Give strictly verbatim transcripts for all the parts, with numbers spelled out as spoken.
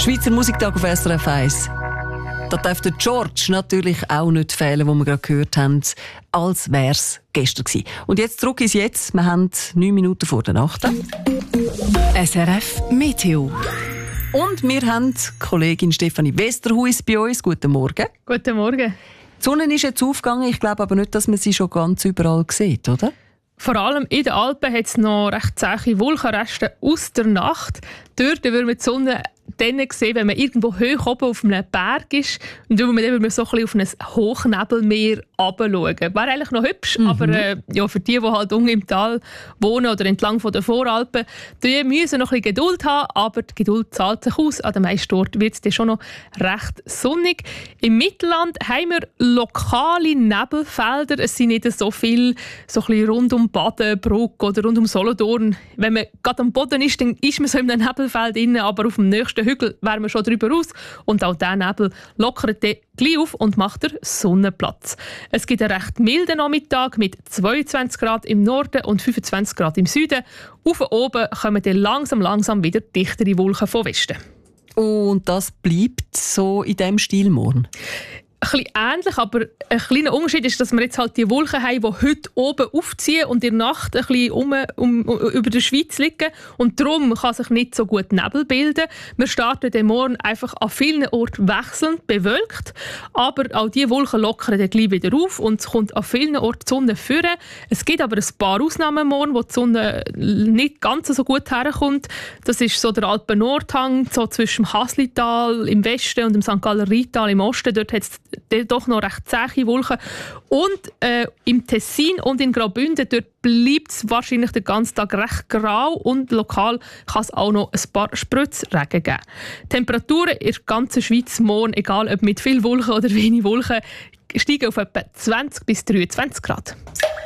Schweizer Musiktag auf S R F eins. Da darf der George natürlich auch nicht fehlen, wo wir gerade gehört haben, als wäre es gestern gewesen. Und jetzt zurück ins Jetzt. Wir haben neun Minuten vor der Nacht. S R F Meteo. Und wir haben Kollegin Stefanie Westerhuis bei uns. Guten Morgen. Guten Morgen. Die Sonne ist jetzt aufgegangen. Ich glaube aber nicht, dass man sie schon ganz überall sieht, oder? Vor allem in den Alpen hat es noch recht zähe Wolkenreste aus der Nacht. Dort würde man die Sonne dann sehen, wenn man irgendwo hoch oben auf einem Berg ist und dann würde man so ein bisschen auf ein Hochnebelmeer runterschauen. Wäre eigentlich noch hübsch, mhm. aber äh, ja, für die, die halt unten im Tal wohnen oder entlang von den Voralpen, die müssen noch ein bisschen Geduld haben, aber die Geduld zahlt sich aus. An den meisten Orten wird es dann schon noch recht sonnig. Im Mittelland haben wir lokale Nebelfelder. Es sind nicht so viel, so ein bisschen rund um Badenbruck oder rund um Solothurn. Wenn man gerade am Boden ist, dann ist man so in einem Nebelfeld drin, aber auf dem nächsten Hügel wären wir schon drüber raus. Und auch dieser Nebel lockert den gleich auf und macht der Sonnenplatz. Es gibt einen recht milden Nachmittag mit zweiundzwanzig Grad im Norden und fünfundzwanzig Grad im Süden. Auf oben kommen dann langsam, langsam wieder dichtere Wolken von Westen. Und das bleibt so in diesem Stil morgen? Ein bisschen ähnlich, aber ein kleiner Unterschied ist, dass wir jetzt halt die Wolken haben, die heute oben aufziehen und in der Nacht ein bisschen um, um, um, über der Schweiz liegen. Und darum kann sich nicht so gut Nebel bilden. Wir starten den Morgen einfach an vielen Orten wechselnd bewölkt, aber auch diese Wolken lockern dann gleich wieder auf und es kommt an vielen Orten die Sonne führen. Es gibt aber ein paar Ausnahmen morgen, wo die Sonne nicht ganz so gut herkommt. Das ist so der Alpen-Nordhang, so zwischen dem Haslital im Westen und dem Sankt Galler Rheintal im Osten. Dort hat es doch noch recht zähe Wolken. Und äh, im Tessin und in Graubünden dort bleibt es wahrscheinlich den ganzen Tag recht grau und lokal kann es auch noch ein paar Spritzregen geben. Die Temperaturen in der ganzen Schweiz morgen, egal ob mit viel Wolken oder wenig Wolken, steigen auf etwa zwanzig bis dreiundzwanzig Grad.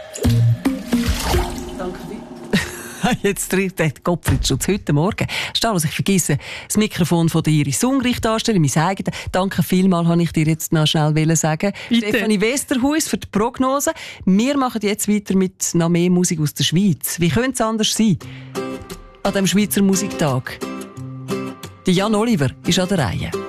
Jetzt trifft der Gottfried-Schutz heute Morgen. Statt dass ich vergesse, das Mikrofon von der Iris Ungrich darstellen, mein eigenes. Danke vielmals, wollte ich dir jetzt noch schnell sagen. Bitte. Stefanie Westerhuis für die Prognose. Wir machen jetzt weiter mit noch mehr Musik aus der Schweiz. Wie könnte es anders sein an diesem Schweizer Musiktag? Die Jan Oliver ist an der Reihe.